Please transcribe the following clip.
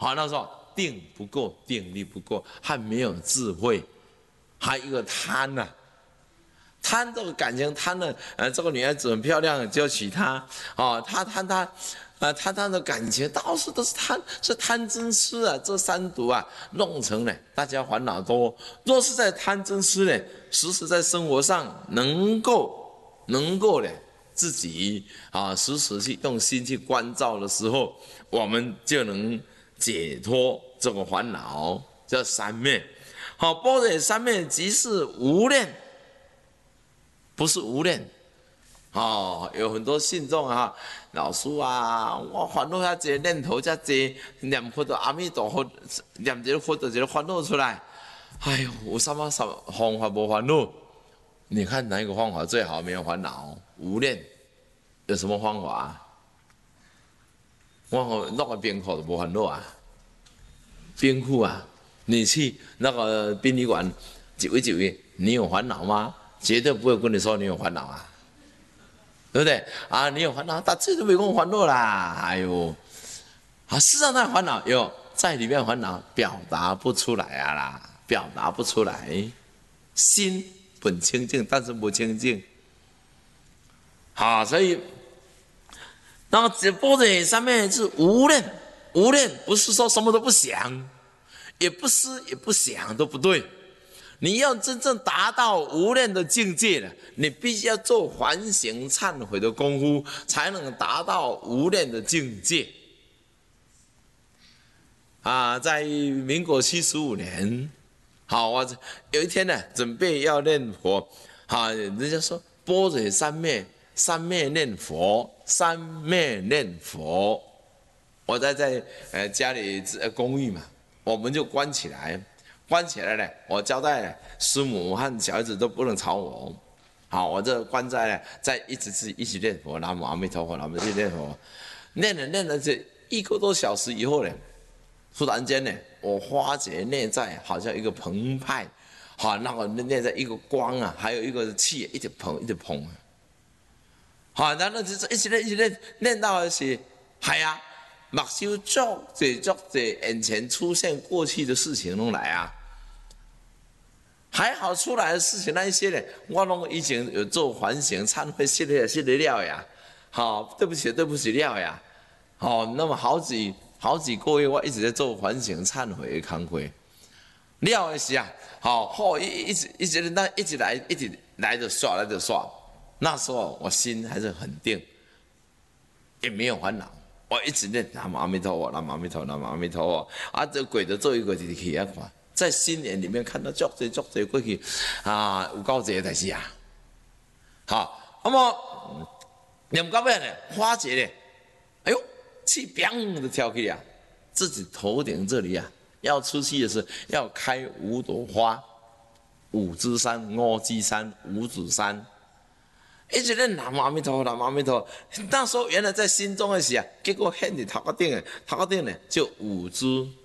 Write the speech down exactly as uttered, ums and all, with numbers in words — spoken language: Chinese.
好，那时候定不够，定力不够，还没有智慧，还有一个贪呐、啊。贪这个感情，贪了，呃，这个女孩子很漂亮，就要娶她，哦，他贪他，呃，贪他的感情，到处都是贪，是贪嗔痴啊，这三毒啊，弄成了大家烦恼多。若是在贪嗔痴呢，时时在生活上能够能够呢，自己啊，时时去用心去关照的时候，我们就能解脱这个烦恼，叫三昧。好，般若三昧即是无念。不是无念，哦，有很多信众啊，老师啊，我烦恼遐济念头遮济，念佛的阿弥陀佛，念一个佛就一个烦恼出来。哎呦，有什么什么方法无烦恼？你看哪一个方法最好没有烦恼？无念，有什么方法啊？我那个冰库就无烦恼啊，冰库啊，你去那个殡仪馆几位几位，你有烦恼吗？绝对不会跟你说你有烦恼啊，对不对啊？你有烦恼，他绝对没跟我烦恼啦。哎呦，啊，事实上他烦恼有在里面烦恼表达不出来啊啦，表达不出来。心本清净，但是不清净。好，所以那个般若上面是无念，无念不是说什么都不想，也不思也不想都不对。你要真正达到无念的境界了，你必须要做反省忏悔的功夫，才能达到无念的境界。啊，在民国七十五年，好，我有一天呢，准备要念佛，啊，人家说般若三昧，三昧念佛，三昧念佛。我在在呃家里公寓嘛，我们就关起来。关起来了，我交代了，师母和小孩子都不能吵我。好，我这关在了，在一直是一起念佛，南无阿弥陀佛，南无去念佛，念了念了这一个多小时以后呢，突然间呢，我发觉内在好像一个澎湃，好，那个内在一个光啊，还有一个气一直膨一直膨。好，然后就是一直念一直念，念到的是，系啊。目睭足济足济，眼前出现过去的事情拢来啊！还好出来的事情那一些呢，我拢以前有做反省、忏悔、谢了谢了了呀。好，对不起，对不起了呀。好，那么好几好几个月，我一直在做反省、忏悔的工作。了的是啊，好，好一一直一直那一直来，一直来着刷来着刷。那时候我心还是很定，也没有烦恼。我一直念南无阿弥陀佛，南无阿弥陀佛，南无阿弥陀佛。啊，这鬼的做一个就是去啊看，在心眼里面看到足多足多过去啊，有够济代志啊。好，那么念到尾呢，发觉呢，哎呦，气砰的跳起啊，自己头顶这里啊，要出去的是要开五朵花，五枝山、五枝山、五指山。一直念南无阿弥陀佛，南无阿弥陀佛。那时候原来在心中的时啊，结果现在头壳顶的头壳顶呢就五支